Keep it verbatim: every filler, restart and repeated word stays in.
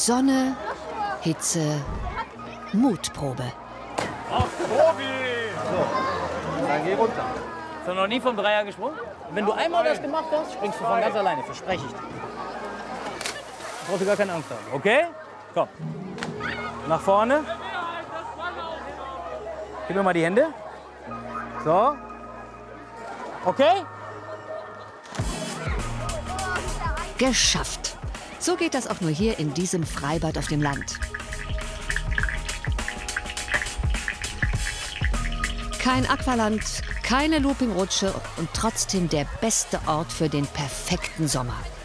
Sonne, Hitze, Mutprobe. Auf Profi! So, dann geh runter. Hast du noch nie vom Dreier gesprungen? Wenn du einmal das gemacht hast, springst du von ganz alleine, verspreche ich dir. Da brauchst du gar keine Angst haben, okay? Komm. Nach vorne. Gib mir mal die Hände. So. Okay? Geschafft. So geht das auch nur hier in diesem Freibad auf dem Land. Kein Aqualand, keine Loopingrutsche und trotzdem der beste Ort für den perfekten Sommer.